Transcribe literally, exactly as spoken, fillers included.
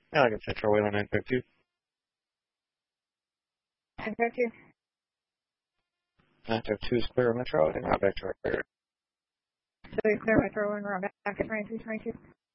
Yeah, I got Central Wayland nine five two. nine five two. nine five two is clear Metro, and now back to our clear. So clear Metro and we're on back at twenty-two twenty-two.